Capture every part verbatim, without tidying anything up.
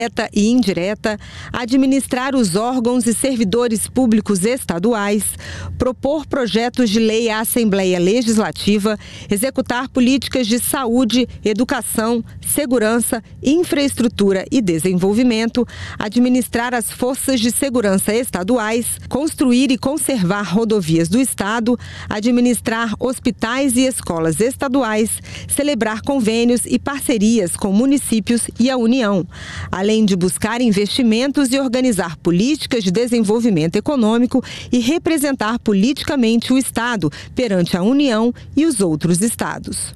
direta e indireta, administrar os órgãos e servidores públicos estaduais, propor projetos de lei à Assembleia Legislativa, executar políticas de saúde, educação, segurança, infraestrutura e desenvolvimento, administrar as forças de segurança estaduais, construir e conservar rodovias do Estado, administrar hospitais e escolas estaduais, celebrar convênios e parcerias com municípios e a União, além além de buscar investimentos e organizar políticas de desenvolvimento econômico e representar politicamente o Estado perante a União e os outros estados.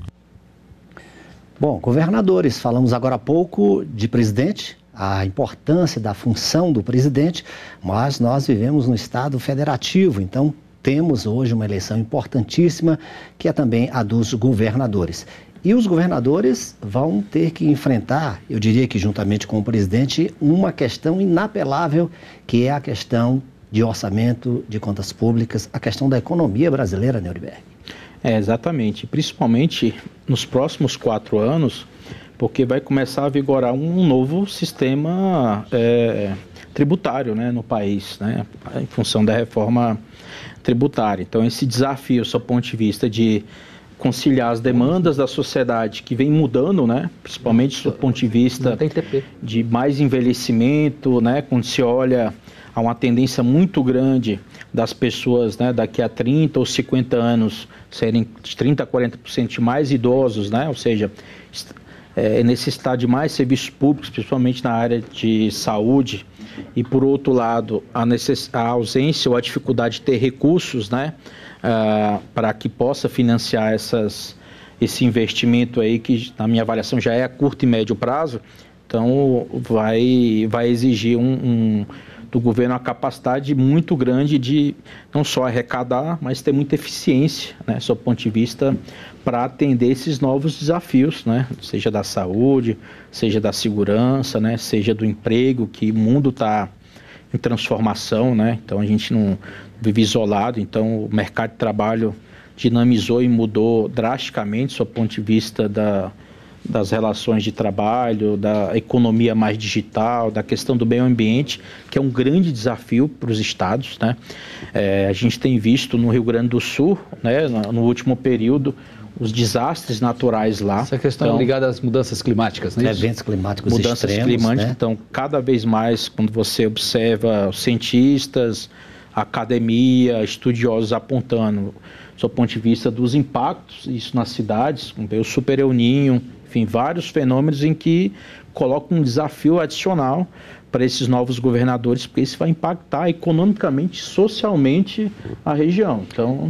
Bom, governadores, falamos agora há pouco de presidente, a importância da função do presidente, mas nós vivemos no Estado federativo, então temos hoje uma eleição importantíssima, que é também a dos governadores. E os governadores vão ter que enfrentar, eu diria que juntamente com o presidente, uma questão inapelável, que é a questão de orçamento, de contas públicas, a questão da economia brasileira, Neuriberg. É, exatamente, principalmente nos próximos quatro anos, porque vai começar a vigorar um novo sistema é, tributário, né, no país, né, em função da reforma tributária. Então, esse desafio, do seu ponto de vista de conciliar as demandas da sociedade que vem mudando, né, principalmente do ponto de vista de mais envelhecimento, né, quando se olha a uma tendência muito grande das pessoas, né, daqui a trinta ou cinquenta anos serem de trinta a quarenta por cento mais idosos, né, ou seja, é, necessitar de mais serviços públicos, principalmente na área de saúde, e por outro lado a, necess... a ausência ou a dificuldade de ter recursos, né, Uh, para que possa financiar essas, esse investimento aí, que na minha avaliação já é a curto e médio prazo. Então vai, vai exigir um, um, do governo uma capacidade muito grande de não só arrecadar, mas ter muita eficiência, né, do seu ponto de vista, para atender esses novos desafios, né, seja da saúde, seja da segurança, né, seja do emprego, que o mundo está em transformação, né, então a gente não vive isolado, então o mercado de trabalho dinamizou e mudou drasticamente, do seu ponto de vista da, das relações de trabalho, da economia mais digital, da questão do meio ambiente, que é um grande desafio para os estados, né? É, a gente tem visto no Rio Grande do Sul, né, no, no último período, os desastres naturais lá. Essa questão então, ligada às mudanças climáticas, né? Eventos climáticos mudanças extremos, climáticas, né? Então, cada vez mais, quando você observa cientistas, academia, estudiosos apontando, do seu ponto de vista dos impactos, isso nas cidades, o Super El Niño, enfim, vários fenômenos em que colocam um desafio adicional para esses novos governadores, porque isso vai impactar economicamente, socialmente a região. Então,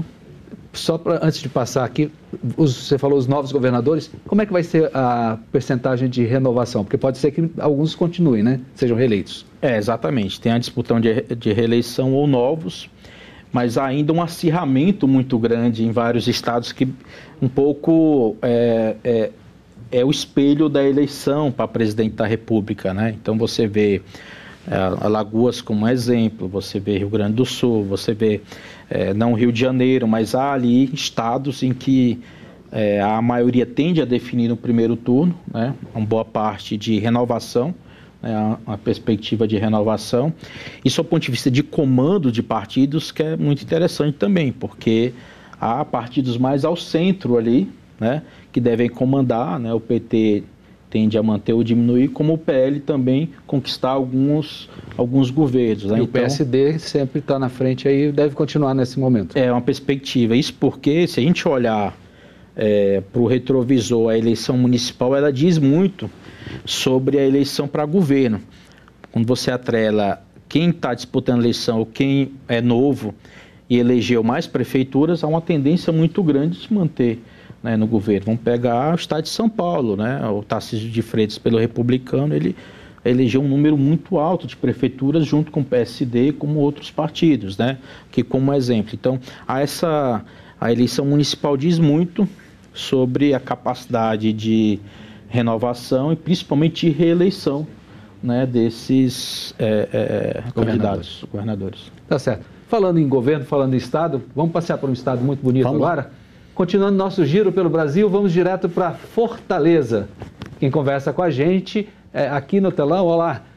só pra, antes de passar aqui, os, você falou os novos governadores, como é que vai ser a percentagem de renovação? Porque pode ser que alguns continuem, né? Sejam reeleitos. É, exatamente. Tem a disputa de, de reeleição ou novos, mas há ainda um acirramento muito grande em vários estados que um pouco é, é, é o espelho da eleição para presidente da República, né? Então você vê é, Alagoas como exemplo, você vê Rio Grande do Sul, você vê é, não Rio de Janeiro, mas há ali estados em que é, a maioria tende a definir no primeiro turno, né? Uma boa parte de renovação, né? Uma perspectiva de renovação. Isso, do ponto de vista de comando de partidos, que é muito interessante também, porque há partidos mais ao centro ali, né, que devem comandar, né? O P T tende a manter ou diminuir, como o P L também conquistar alguns, alguns governos. Né? E o então, P S D sempre está na frente aí e deve continuar nesse momento. É uma perspectiva. Isso porque, se a gente olhar é, para o retrovisor, a eleição municipal, ela diz muito sobre a eleição para governo. Quando você atrela quem está disputando a eleição ou quem é novo e elegeu mais prefeituras, há uma tendência muito grande de se manter, né, no governo. Vamos pegar o estado de São Paulo, né? O Tarcísio de Freitas, pelo Republicano, ele elegeu um número muito alto de prefeituras junto com o P S D e como outros partidos, né? Que como exemplo. Então, a, essa, a eleição municipal diz muito sobre a capacidade de renovação e principalmente de reeleição, né, desses é, é, candidatos, governadores. Tá certo. Falando em governo, falando em estado, vamos passear por um estado muito bonito vamos agora? Lá. Continuando nosso giro pelo Brasil, vamos direto para Fortaleza. Quem conversa com a gente é, aqui no telão, olá,